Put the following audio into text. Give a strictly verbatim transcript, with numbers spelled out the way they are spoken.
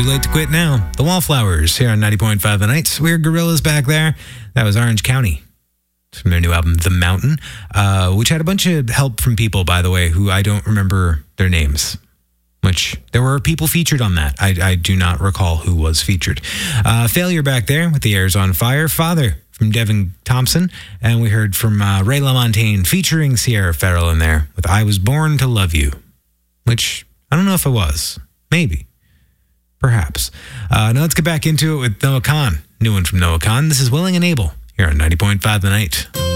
Too late to quit now. The Wallflowers here on ninety point five The Night. Weird Gorillas back there. That was Orange County from their new album, The Mountain, uh, which had a bunch of help from people, by the way, who I don't remember their names. Which there were people featured on that. I, I do not recall who was featured. Uh, Failure back there with The Air's on Fire. Father from Devin Thompson. And we heard from uh, Ray LaMontagne featuring Sierra Farrell in there with I Was Born to Love You. Which I don't know if it was. Maybe. Perhaps. Uh, now let's get back into it with Noah Kahan. New one from Noah Kahan. This is Willing and Able here on ninety point five The Night.